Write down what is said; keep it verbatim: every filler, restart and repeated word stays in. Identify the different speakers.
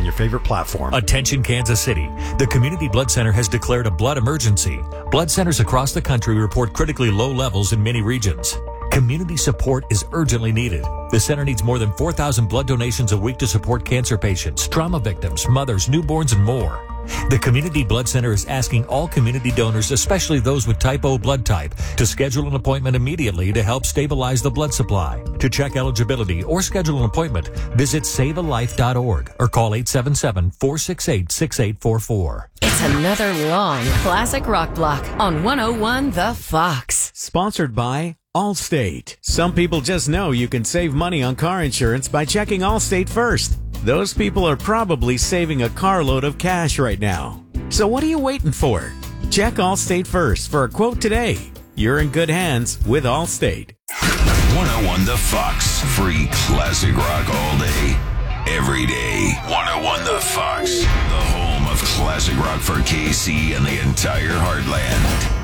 Speaker 1: on your favorite platform.
Speaker 2: Attention Kansas City. The Community Blood Center has declared a blood emergency. Blood centers across the country report critically low levels in many regions. Community support is urgently needed. The center needs more than four thousand blood donations a week to support cancer patients, trauma victims, mothers, newborns, and more. The Community Blood Center is asking all community donors, especially those with type O blood type, to schedule an appointment immediately to help stabilize the blood supply. To check eligibility or schedule an appointment, visit save a life dot org or call eight seven seven, four six eight, six eight four four.
Speaker 3: It's another long classic rock block on one oh one The Fox.
Speaker 4: Sponsored by Allstate. Some people just know you can save money on car insurance by checking Allstate first. Those people are probably saving a carload of cash right now. So what are you waiting for? Check Allstate first for a quote today. You're in good hands with Allstate.
Speaker 5: one oh one The Fox. Free classic rock all day, every day. one oh one The Fox. The home of classic rock for K C and the entire heartland.